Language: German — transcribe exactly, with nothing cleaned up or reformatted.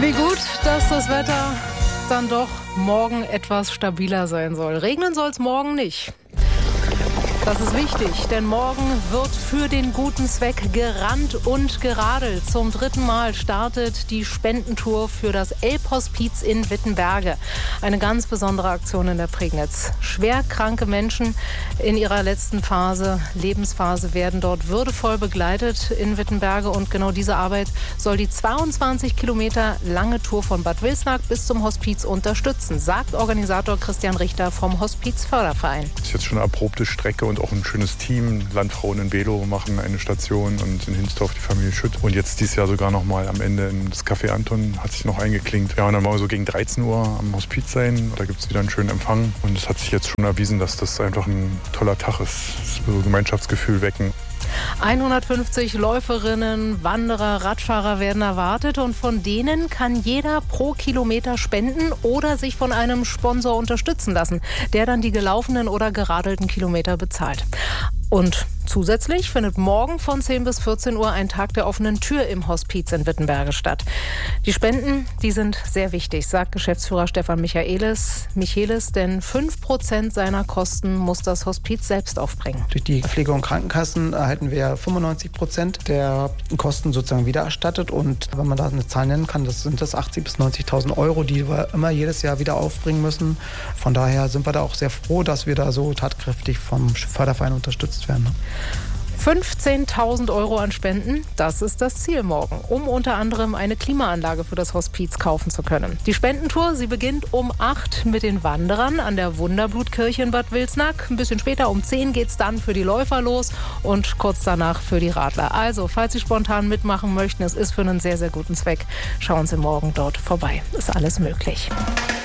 Wie gut, dass das Wetter dann doch morgen etwas stabiler sein soll. Regnen soll es morgen nicht. Das ist wichtig, denn morgen wird für den guten Zweck gerannt und geradelt. Zum dritten Mal startet die Spendentour für das Elbhospiz in Wittenberge. Eine ganz besondere Aktion in der Prignitz. Schwer kranke Menschen in ihrer letzten Phase, Lebensphase, werden dort würdevoll begleitet in Wittenberge. Und genau diese Arbeit soll die zweiundzwanzig Kilometer lange Tour von Bad Wilsnack bis zum Hospiz unterstützen, sagt Organisator Christian Richter vom Hospizförderverein. Das ist jetzt schon eine erprobte Strecke und auch ein schönes Team. Landfrauen in Below machen eine Station und in Hinsdorf die Familie Schütt. Und jetzt dieses Jahr sogar noch mal am Ende in das Café Anton hat sich noch eingeklinkt. Ja, und dann wollen wir so gegen dreizehn Uhr am Hospiz sein. Da gibt es wieder einen schönen Empfang. Und es hat sich jetzt schon erwiesen, dass das einfach ein toller Tag ist. Das so Gemeinschaftsgefühl wecken. hundertfünfzig Läuferinnen, Wanderer, Radfahrer werden erwartet und von denen kann jeder pro Kilometer spenden oder sich von einem Sponsor unterstützen lassen, der dann die gelaufenen oder geradelten Kilometer bezahlt. Und zusätzlich findet morgen von zehn bis vierzehn Uhr ein Tag der offenen Tür im Hospiz in Wittenberge statt. Die Spenden, die sind sehr wichtig, sagt Geschäftsführer Stefan Michaelis, Michaelis, denn fünf Prozent seiner Kosten muss das Hospiz selbst aufbringen. Durch die Pflege- und Krankenkassen erhalten wir fünfundneunzig Prozent der Kosten sozusagen wiedererstattet. Und wenn man da eine Zahl nennen kann, das sind das achtzigtausend bis neunzigtausend Euro, die wir immer jedes Jahr wieder aufbringen müssen. Von daher sind wir da auch sehr froh, dass wir da so tatkräftig vom Förderverein unterstützt werden. fünfzehntausend Euro an Spenden, das ist das Ziel morgen, um unter anderem eine Klimaanlage für das Hospiz kaufen zu können. Die Spendentour, sie beginnt um acht mit den Wanderern an der Wunderblutkirche in Bad Wilsnack. Ein bisschen später um zehn geht es dann für die Läufer los und kurz danach für die Radler. Also, falls Sie spontan mitmachen möchten, es ist für einen sehr, sehr guten Zweck, schauen Sie morgen dort vorbei. Ist alles möglich.